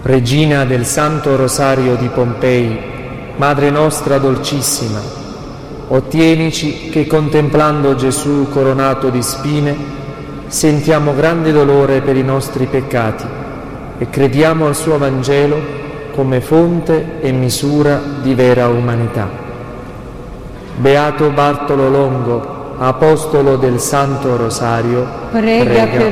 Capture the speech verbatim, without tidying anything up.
Regina del Santo Rosario di Pompei, Madre nostra dolcissima, ottienici che contemplando Gesù coronato di spine sentiamo grande dolore per i nostri peccati e crediamo al suo Vangelo come fonte e misura di vera umanità. Beato Bartolo Longo, Apostolo del Santo Rosario, prega, prega per